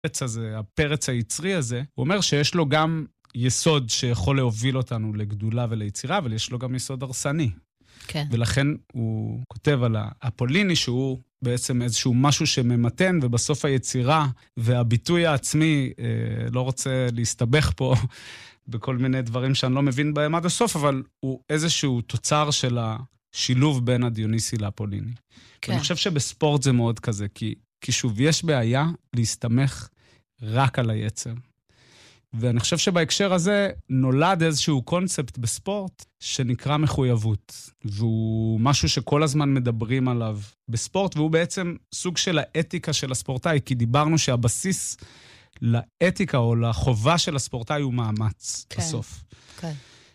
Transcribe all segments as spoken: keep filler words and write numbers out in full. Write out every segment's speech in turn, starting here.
הפרץ הזה, הפרץ היצרי הזה, הוא אומר שיש לו גם יסוד שיכול להוביל אותנו לגדולה וליצירה, אבל יש לו גם יסוד הרסני. כן. ולכן הוא כותב על האפוליני, שהוא בעצם איזשהו משהו שממתן, ובסוף היצירה והביטוי העצמי, אה, לא רוצה להסתבך פה בכל מיני דברים שאני לא מבין בהם עד הסוף, אבל הוא איזשהו תוצר של השילוב בין הדיוניסי לאפוליני. כן. ואני חושב שבספורט זה מאוד כזה, כי, כי שוב, יש בעיה להסתמך רק על היצר. ואני חושב שבהקשר הזה נולד איזשהו קונספט בספורט שנקרא מחויבות. והוא משהו שכל הזמן מדברים עליו בספורט, והוא בעצם סוג של האתיקה של הספורטאי, כי דיברנו שהבסיס לאתיקה או לחובה של הספורטאי הוא מאמץ כן, בסוף. כן.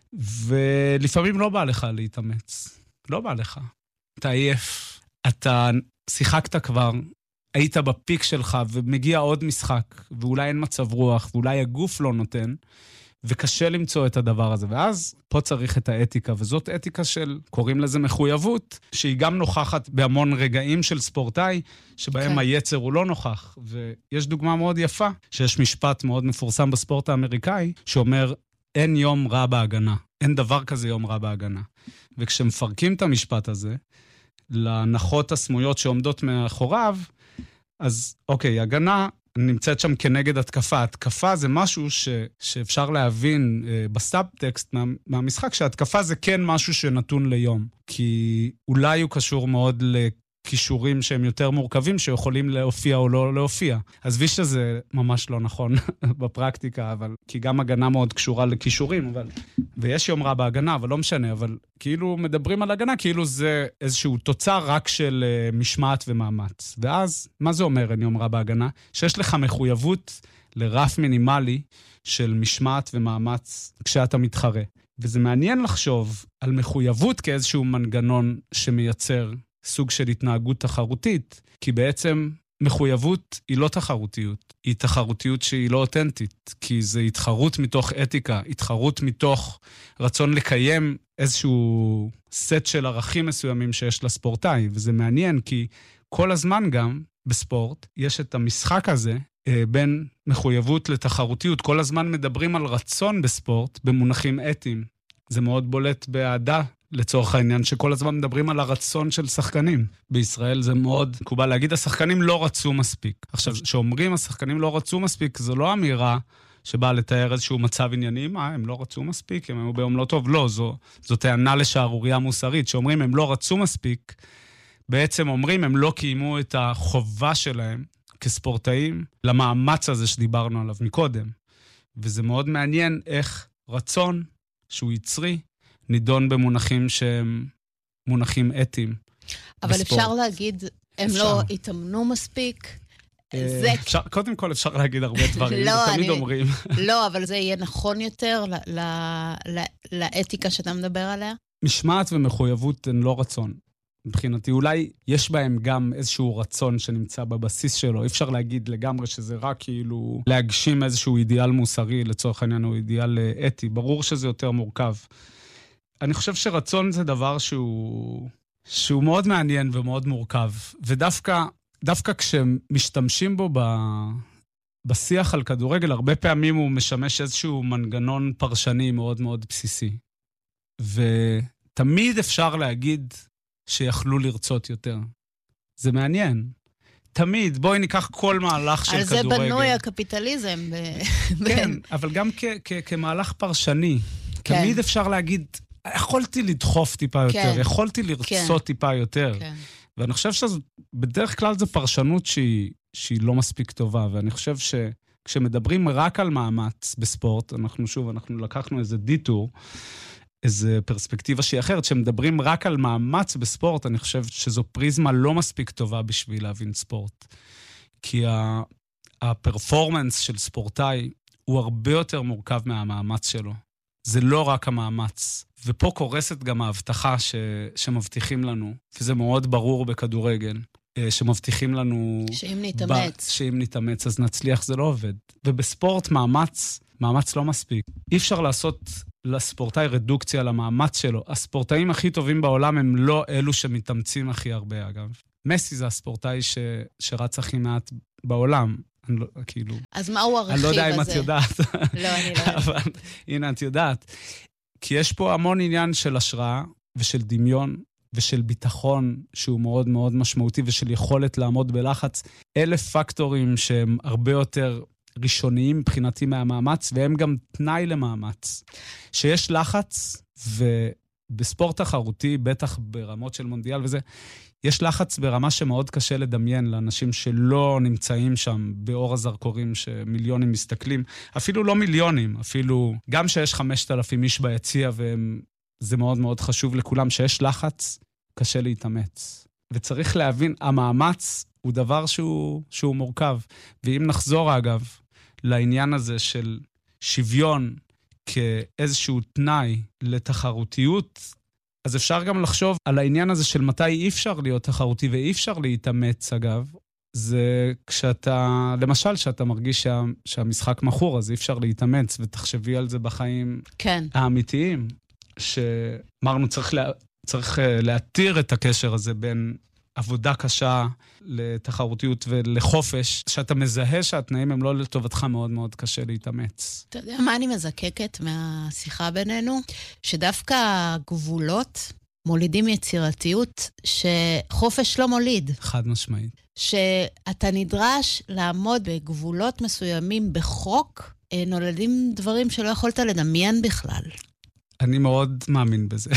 ולפעמים לא בא לך להתאמץ. לא בא לך. אתה עייף. אתה שיחקת כבר, היית בפיק שלך ומגיע עוד משחק, ואולי אין מצב רוח, ואולי הגוף לא נותן, וקשה למצוא את הדבר הזה. ואז פה צריך את האתיקה, וזאת אתיקה של, קוראים לזה מחויבות, שהיא גם נוכחת בהמון רגעים של ספורטאי, שבהם כן. היצר הוא לא נוכח. ויש דוגמה מאוד יפה, שיש משפט מאוד מפורסם בספורט האמריקאי, שאומר, אין יום רע בהגנה. אין דבר כזה יום רע בהגנה. וכשמפרקים את המשפט הזה, לנחות הסמויות שעומדות מאחוריו, אז אוקיי, הגנה נמצאת שם כנגד התקפה. התקפה זה משהו ש, שאפשר להבין אה, בסאבטקסט מה, מהמשחק, שהתקפה זה כן משהו שנתון ליום. כי אולי הוא קשור מאוד לכישורים שהם יותר מורכבים, שיכולים להופיע או לא להופיע. אז ויש שזה ממש לא נכון בפרקטיקה, אבל, כי גם הגנה מאוד קשורה לכישורים, אבל, ויש יום רע בהגנה, אבל לא משנה, אבל כאילו מדברים על הגנה, כאילו זה איזשהו תוצר רק של uh, משמעת ומאמץ. ואז, מה זה אומר אין יום רע בהגנה? שיש לך מחויבות לרף מינימלי של משמעת ומאמץ כשאתה מתחרה. וזה מעניין לחשוב על מחויבות כאיזשהו מנגנון שמייצר סוג של התנהגות תחרותית, כי בעצם מחויבות היא לא תחרותיות, היא תחרותיות שהיא לא אותנטית, כי זה התחרות מתוך אתיקה, התחרות מתוך רצון לקיים איזשהו סט של ערכים מסוימים שיש לספורטאי, וזה מעניין כי כל הזמן גם בספורט יש את המשחק הזה בין מחויבות לתחרותיות, כל הזמן מדברים על רצון בספורט במונחים אתיים, זה מאוד בולט באהדה, לצורך העניין, שכל הזמן מדברים על הרצון של שחקנים. בישראל זה מאוד מקובל להגיד, השחקנים לא רצו מספיק. עכשיו, שאומרים, השחקנים לא רצו מספיק, זו לא אמירה שבאה לתאר איזשהו מצב ענייני, מה, הם לא רצו מספיק, הם היו ביום לא טוב. לא, זו, זו טענה לשערוריה מוסרית, שאומרים, הם לא רצו מספיק, בעצם אומרים, הם לא קיימו את החובה שלהם כספורטאים, למאמץ הזה שדיברנו עליו מקודם. וזה מאוד מעניין איך רצון שהוא יצרי, נידון במונחים שהם מונחים אתיים. אבל בספורט. אפשר להגיד, הם אפשר. לא התאמנו מספיק. זה... אפשר, קודם כל אפשר להגיד הרבה דברים, לא, תמיד אני... אומרים. לא, אבל זה יהיה נכון יותר ל... ל... ל... לאתיקה שאתה מדבר עליה? משמעת ומחויבות הן לא רצון. מבחינתי, אולי יש בהם גם איזשהו רצון שנמצא בבסיס שלו. אי אפשר להגיד לגמרי שזה רק כאילו להגשים איזשהו אידיאל מוסרי, לצורך העניין הוא אידיאל אתי. ברור שזה יותר מורכב. אני חושב שרצון זה דבר שהוא, שהוא מאוד מעניין ומאוד מורכב. ודווקא, דווקא כשמשתמשים בו ב, בשיח על כדורגל, הרבה פעמים הוא משמש איזשהו מנגנון פרשני מאוד מאוד בסיסי. ותמיד אפשר להגיד שיכלו לרצות יותר. זה מעניין. תמיד, בואי ניקח כל מהלך של כדורגל. על זה בנוי הקפיטליזם. כן, אבל גם כ- כ- כמהלך פרשני. כן. תמיד אפשר להגיד, יכולתי לדחוף טיפה יותר, כן. יכולתי לרצות כן. טיפה יותר. כן. ואני חושב שבדרך כלל זו פרשנות שהיא, שהיא לא מספיק טובה, ואני חושב שכשמדברים רק על מאמץ בספורט, אנחנו שוב, אנחנו לקחנו איזה דיטור, איזו פרספקטיבה שהיא אחרת, שמדברים רק על מאמץ בספורט, אני חושב שזו פריזמה לא מספיק טובה בשביל להבין ספורט. כי הפרפורמנס של ספורטאי הוא הרבה יותר מורכב מהמאמץ שלו. זה לא רק המאמץ. ופה קורסת גם ההבטחה ש... שמבטיחים לנו, וזה מאוד ברור בכדורגל, שמבטיחים לנו... שאם נתאמץ. ב... שאם נתאמץ, אז נצליח, זה לא עובד. ובספורט מאמץ, מאמץ לא מספיק. אי אפשר לעשות לספורטאי רדוקציה למאמץ שלו. הספורטאים הכי טובים בעולם הם לא אלו שמתאמצים הכי הרבה, אגב. מסי זה הספורטאי ש... שרץ הכי מעט בעולם. אני לא, כאילו... אז מהו הרכיב הזה? אני לא יודע אם את יודעת. לא, אני לא יודעת. אבל הנה, את יודעת. כי יש פה המון עניין של השראה ושל דמיון ושל ביטחון שהוא מאוד מאוד משמעותי ושל יכולת לעמוד בלחץ. אלף פקטורים שהם הרבה יותר ראשוניים מבחינתי מהמאמץ, והם גם תנאי למאמץ. שיש לחץ, ובספורט תחרותי, בטח ברמות של מונדיאל וזה, יש לחץ ברמה שמאוד קשה לדמיין לאנשים שלא נמצאים שם באור הזרקורים שמיליונים מסתכלים, אפילו לא מיליונים, אפילו גם שיש חמשת אלפים איש ביציע, וזה מאוד מאוד חשוב לכולם, שיש לחץ, קשה להתאמץ. וצריך להבין, המאמץ הוא דבר שהוא, שהוא מורכב. ואם נחזור אגב לעניין הזה של שוויון כאיזשהו תנאי לתחרותיות, אז אפשר גם לחשוב על העניין הזה של מתי אי אפשר להיות תחרותי ואי אפשר להתאמץ, אגב. זה כשאתה, למשל, שאתה מרגיש שה, שהמשחק מכור, אז אי אפשר להתאמץ, ותחשבי על זה בחיים כן. האמיתיים, שאמרנו צריך, לה, צריך להתיר את הקשר הזה בין עבודה קשה לתחרותיות ולחופש, שאתה מזהה שהתנאים הם לא לטובתך, מאוד מאוד קשה להתאמץ. אתה יודע מה אני מזקקת מהשיחה בינינו? שדווקא גבולות מולידים יצירתיות שחופש לא מוליד. חד משמעית. שאתה נדרש לעמוד בגבולות מסוימים בחוק, נולדים דברים שלא יכולת לדמיין בכלל. אני מאוד מאמין בזה.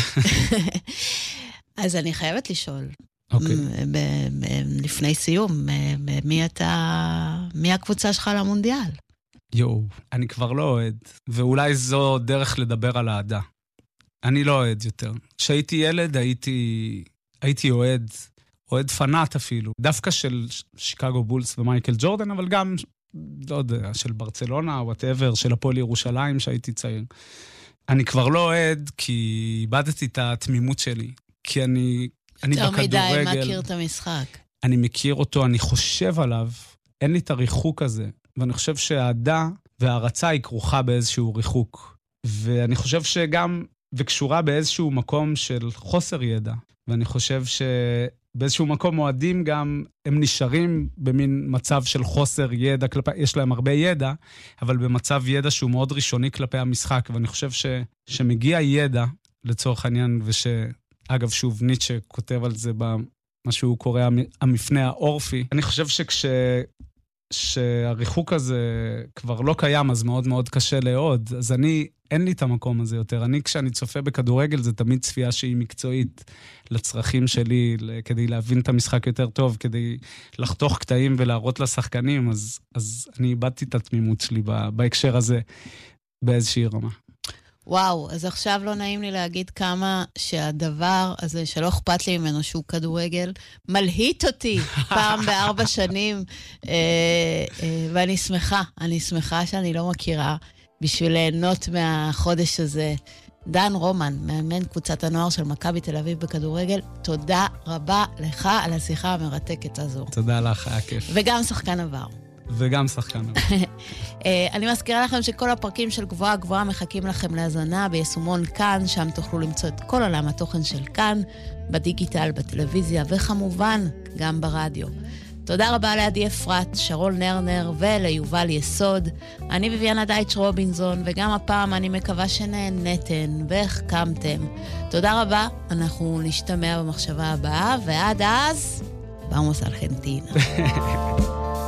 אז אני חייבת לשאול. אוקיי. לפני סיום, מי אתה, מי הקבוצה שלך למונדיאל? יואו, אני כבר לא אוהד, ואולי זו דרך לדבר על העדה. אני לא אוהד יותר. כשהייתי ילד הייתי, הייתי אוהד, אוהד פנאט אפילו, דווקא של שיקגו בולס ומייקל ג'ורדן, אבל גם, לא יודע, של ברצלונה, whatever, של הפועל ירושלים שהייתי צעיר. אני כבר לא אוהד כי איבדתי את התמימות שלי, כי אני... אני בכדורגל, יותר מדי מכיר את המשחק. אני מכיר אותו, אני חושב עליו, אין לי את הריחוק הזה, ואני חושב שהעדה וההרצה היא כרוכה באיזשהו ריחוק, ואני חושב שגם, וקשורה באיזשהו מקום של חוסר ידע, ואני חושב שבאיזשהו מקום מועדים גם, הם נשארים במין מצב של חוסר ידע, כלפי, יש להם הרבה ידע, אבל במצב ידע שהוא מאוד ראשוני כלפי המשחק, ואני חושב ש, שמגיע ידע, לצורך העניין, וש... אגב, שוב, ניטשה כותב על זה במה שהוא קורא המפנה האורפי. אני חושב שכש... שהריחוק הזה כבר לא קיים, אז מאוד מאוד קשה לעוד. אז אני, אין לי את המקום הזה יותר. אני, כשאני צופה בכדורגל, זה תמיד צפייה שהיא מקצועית לצרכים שלי, כדי להבין את המשחק יותר טוב, כדי לחתוך קטעים ולהראות לשחקנים, אז, אז אני איבדתי את התמימות שלי בהקשר הזה באיזושהי רמה. וואו, אז עכשיו לא נעים לי להגיד כמה שהדבר הזה שלא אכפת לי ממנו שהוא כדורגל, מלהיט אותי פעם בארבע שנים, ואני שמחה, אני שמחה שאני לא מכירה בשביל ליהנות מהחודש הזה. דן רומן, מאמן קבוצת הנוער של מכבי תל אביב בכדורגל, תודה רבה לך על השיחה המרתקת הזו. תודה לך, היה כיף. וגם שחקן עבר. וגם שחקן עבר. אני מזכירה לכם שכל הפרקים של גבוהה גבוהה מחכים לכם להזנה ביישומון כאן, שם תוכלו למצוא את כל עולם התוכן של כאן, בדיגיטל, בטלוויזיה, וכמובן גם ברדיו. תודה רבה לעדי אפרת, שרול נרנר וליובל יסוד. אני ביביאנה דייטש רובינזון, וגם הפעם אני מקווה שנהנתן והחכמתם. תודה רבה, אנחנו נשתמע במחשבה הבאה, ועד אז, vamos Argentina.